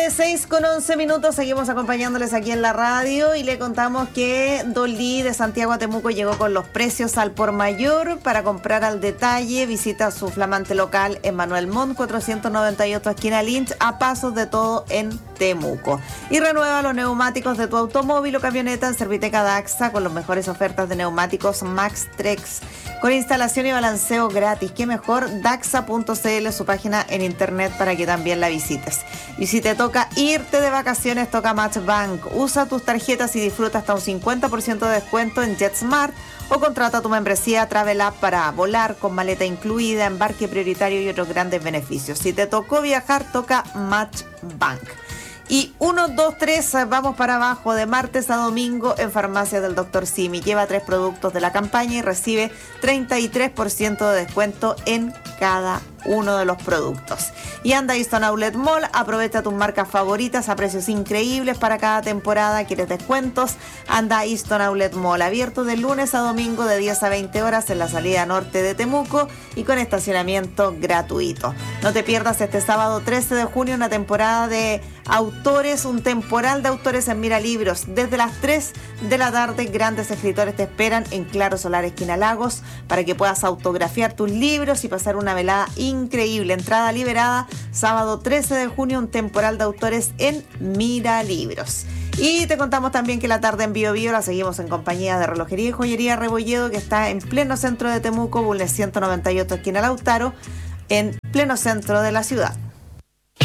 6:11, seguimos acompañándoles aquí en la radio y le contamos que Dolly de Santiago a Temuco llegó con los precios al por mayor. Para comprar al detalle, visita su flamante local en Manuel Montt, 498 esquina Lynch, a pasos de todo en Temuco. Y renueva los neumáticos de tu automóvil o camioneta en Serviteca Daxa con las mejores ofertas de neumáticos Maxtrex, con instalación y balanceo gratis. Qué mejor, daxa.cl, su página en internet, para que también la visites. Y si te toca irte de vacaciones, toca Matchbank. Usa tus tarjetas y disfruta hasta un 50% de descuento en JetSmart o contrata tu membresía Travel App para volar con maleta incluida, embarque prioritario y otros grandes beneficios. Si te tocó viajar, toca Matchbank. Y 1, 2, 3, vamos para abajo de martes a domingo en Farmacia del Dr. Simi. Lleva 3 productos de la campaña y recibe 33% de descuento en cada uno de los productos. Y anda a Easton Outlet Mall, aprovecha tus marcas favoritas a precios increíbles para cada temporada. ¿Quieres descuentos? Anda a Easton Outlet Mall, abierto de lunes a domingo de 10 a 20 horas en la salida norte de Temuco y con estacionamiento gratuito. No te pierdas este sábado 13 de junio una temporada de autores, un temporal de autores en Mira Libros. Desde las 3 de la tarde, grandes escritores te esperan en Claro Solar, esquina Lagos, para que puedas autografiar tus libros y pasar una velada increíble. Entrada liberada, sábado 13 de junio, un temporal de autores en Mira Libros. Y te contamos también que la tarde en Bio Bio la seguimos en compañía de Relojería y Joyería Rebolledo, que está en pleno centro de Temuco, Bulnes 198, esquina Lautaro, en pleno centro de la ciudad.